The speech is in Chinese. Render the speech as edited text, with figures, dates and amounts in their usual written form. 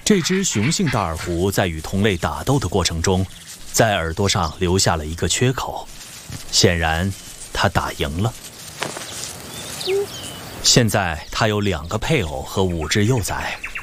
这只雄性大耳狐在与同类打斗的过程中，在耳朵上留下了一个缺口，显然它打赢了。现在它有2个配偶和5只幼崽，